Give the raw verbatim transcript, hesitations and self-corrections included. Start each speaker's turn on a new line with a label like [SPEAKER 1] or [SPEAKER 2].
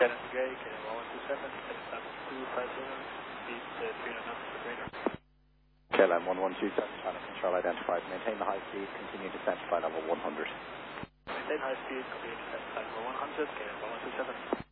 [SPEAKER 1] Canon Gray, Canon one one two seven, Canon level two five zero, speed uh, three hundred knots per radar.
[SPEAKER 2] K L M one one two seven, Channel Control identified. Maintain the high speed, continue descent to flight level one hundred.
[SPEAKER 1] Maintain high speed, continue descent to flight level one hundred, Canon one one two seven.